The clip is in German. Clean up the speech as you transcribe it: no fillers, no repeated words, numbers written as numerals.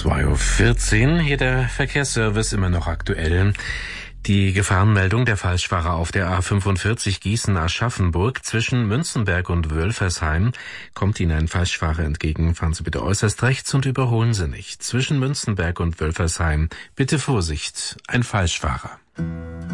2:14 Uhr, hier der Verkehrsservice immer noch aktuell. Die Gefahrenmeldung der Falschfahrer auf der A45 Gießen-Aschaffenburg zwischen Münzenberg und Wölfersheim. Kommt Ihnen ein Falschfahrer entgegen, fahren Sie bitte äußerst rechts und überholen Sie nicht. Zwischen Münzenberg und Wölfersheim bitte Vorsicht, ein Falschfahrer.